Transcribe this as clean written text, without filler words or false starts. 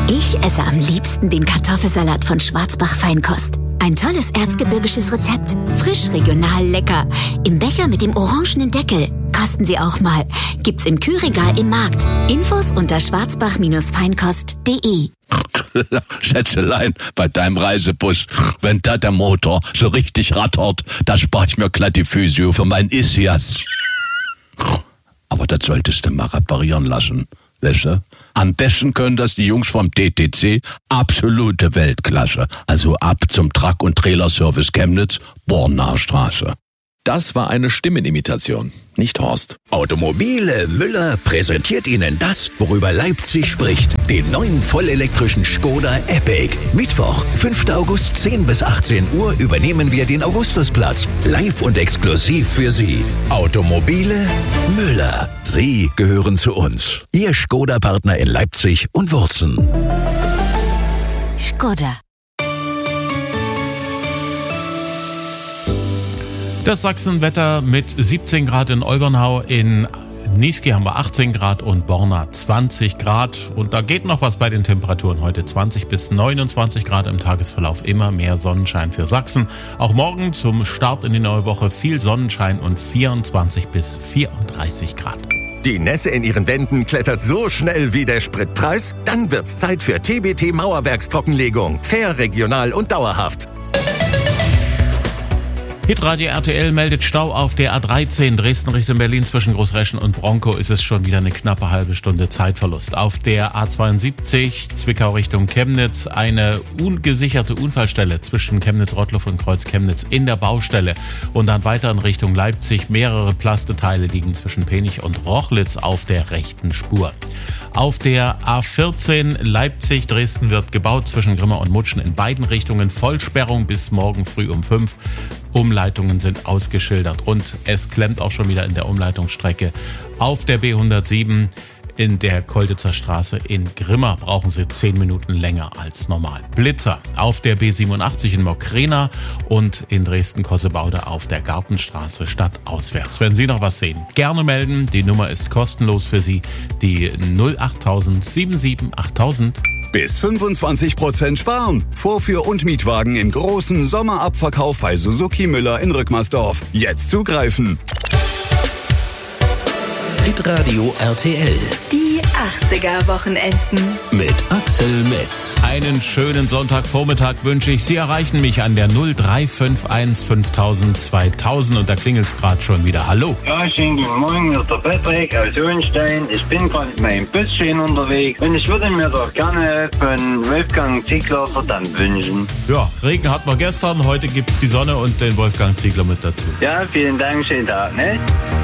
Ich esse am liebsten den Kartoffelsalat von Schwarzbach Feinkost. Ein tolles erzgebirgisches Rezept. Frisch, regional, lecker. Im Becher mit dem orangenen Deckel. Kosten Sie auch mal. Gibt's im Kühlregal im Markt. Infos unter schwarzbach-feinkost.de. Schätzelein, bei deinem Reisebus, wenn da der Motor so richtig rattert, da spar ich mir glatt die Physio für mein Isias. Aber das solltest du mal reparieren lassen. Weißt du? Am besten können das die Jungs vom DTC, absolute Weltklasse. Also ab zum Truck- und Trailerservice Chemnitz, Bornaer Straße. Das war eine Stimmenimitation, nicht Horst. Automobile Müller präsentiert Ihnen das, worüber Leipzig spricht. Den neuen vollelektrischen Škoda Epic. Mittwoch, 5. August, 10 bis 18 Uhr übernehmen wir den Augustusplatz. Live und exklusiv für Sie. Automobile Müller. Sie gehören zu uns. Ihr Škoda-Partner in Leipzig und Wurzen. Škoda. Das Sachsenwetter mit 17 Grad in Olbernhau, in Niesky haben wir 18 Grad und Borna 20 Grad. Und da geht noch was bei den Temperaturen heute. 20 bis 29 Grad im Tagesverlauf, immer mehr Sonnenschein für Sachsen. Auch morgen zum Start in die neue Woche viel Sonnenschein und 24 bis 34 Grad. Die Nässe in Ihren Wänden klettert so schnell wie der Spritpreis? Dann wird's Zeit für TBT Mauerwerkstrockenlegung. Fair, regional und dauerhaft. Hitradio RTL meldet Stau auf der A13 Dresden Richtung Berlin zwischen Großreschen und Bronkow. Ist es schon wieder eine knappe halbe Stunde Zeitverlust. Auf der A72 Zwickau Richtung Chemnitz eine ungesicherte Unfallstelle zwischen Chemnitz-Rottloff und Kreuz Chemnitz in der Baustelle. Und dann weiter in Richtung Leipzig. Mehrere Plasteteile liegen zwischen Penich und Rochlitz auf der rechten Spur. Auf der A14 Leipzig-Dresden wird gebaut zwischen Grimma und Mutschen in beiden Richtungen. Vollsperrung bis morgen früh um 5. Umleitungen sind ausgeschildert und es klemmt auch schon wieder in der Umleitungsstrecke. Auf der B107 in der Kolditzer Straße in Grimma brauchen Sie 10 Minuten länger als normal. Blitzer auf der B87 in Mokrena und in Dresden-Kossebaude auf der Gartenstraße stadtauswärts. Wenn Sie noch was sehen, gerne melden. Die Nummer ist kostenlos für Sie, die 08000 77 8000. Bis 25% sparen. Vorführ- und Mietwagen im großen Sommerabverkauf bei Suzuki Müller in Rückmersdorf. Jetzt zugreifen. Hitradio RTL. Die 80er-Wochenenden. Mit Axel Metz. Einen schönen Sonntagvormittag wünsche ich. Sie erreichen mich an der 0351 5000 2000 und da klingelt es gerade schon wieder. Hallo. Ja, schönen guten Morgen, hier ist der Patrick aus Hohenstein. Ich bin gerade mit meinem Büsschen unterwegs und ich würde mir doch gerne von Wolfgang Ziegler verdammt wünschen. Ja, Regen hatten wir gestern, heute gibt es die Sonne und den Wolfgang Ziegler mit dazu. Ja, vielen Dank, schönen Tag, ne?